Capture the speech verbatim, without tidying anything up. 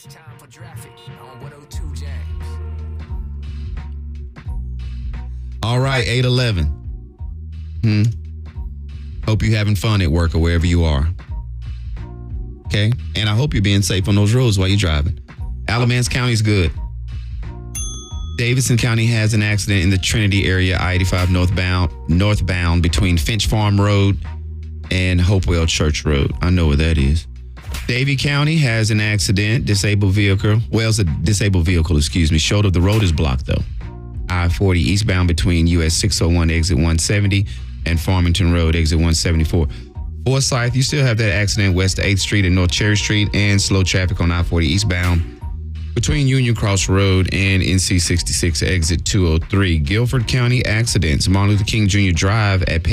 It's time for traffic on one oh two James. All right, eight eleven. Hmm. Hope you're having fun at work or wherever you are. Okay? And I hope you're being safe on those roads while you're driving. Alamance County's good. Davidson County has an accident in the Trinity area, I eighty-five northbound, northbound between Finch Farm Road and Hopewell Church Road. I know where that is. Davie County has an accident, disabled vehicle. Well, it's a disabled vehicle, excuse me. Shoulder of the road is blocked, though. I forty eastbound between U S six oh one, exit one seventy, and Farmington Road, exit one seventy-four. Forsyth, you still have that accident west of eighth Street and North Cherry Street, and slow traffic on I forty eastbound between Union Cross Road and N C sixty-six, exit two oh three. Guilford County accidents, Martin Luther King Junior Drive at